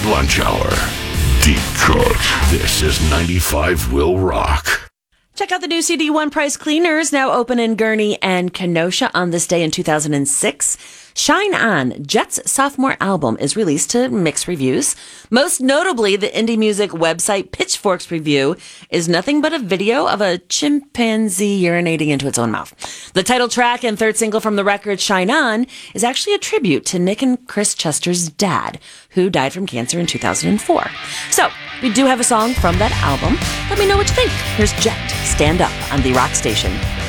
Third lunch hour. Deep cut. This is 95 Will Rock. Check out the new CD One Price Cleaners, now open in Gurnee and Kenosha on this day in 2006. Shine On, Jet's sophomore album, is released to mixed reviews. Most notably, the indie music website Pitchfork's review is nothing but a video of a chimpanzee urinating into its own mouth. The title track and third single from the record, Shine On, is actually a tribute to Nick and Chris Chester's dad, who died from cancer in 2004. So, we do have a song from that album. Let me know what you think. Here's Jet, Stand Up on the Rock Station.